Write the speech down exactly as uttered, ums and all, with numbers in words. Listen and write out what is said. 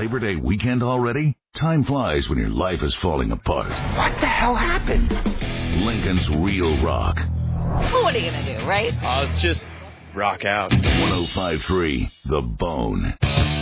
Labor Day weekend already? Time flies when your life is falling apart. What the hell happened? Lincoln's Real Rock. What are you going to do, right? Uh, let's just rock out. one oh five point three The Bone.